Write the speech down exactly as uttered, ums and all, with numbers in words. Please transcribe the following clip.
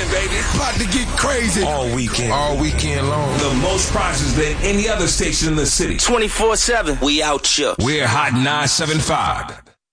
weekend, baby. About to get crazy. All weekend. All weekend long. The most prizes than any other station in the city. twenty-four seven. We out here. We're Hot nine seven five.